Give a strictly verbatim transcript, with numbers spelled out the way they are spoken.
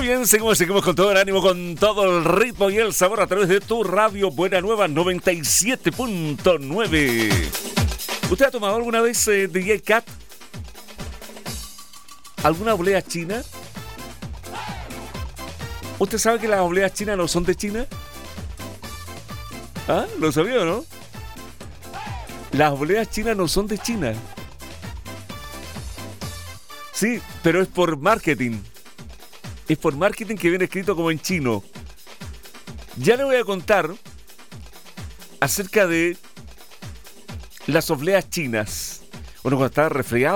Muy bien, seguimos, seguimos con todo el ánimo, con todo el ritmo y el sabor a través de tu radio Buena Nueva noventa y siete punto nueve. ¿Usted ha tomado alguna vez eh, D J Cat? ¿Alguna oblea china? ¿Usted sabe que las obleas chinas no son de China? ¿Ah? ¿Lo sabía o no? Las obleas chinas no son de China. Sí, pero es por marketing. Es por marketing que viene escrito como en chino. Ya le voy a contar acerca de las obleas chinas. Bueno, cuando estaba resfriado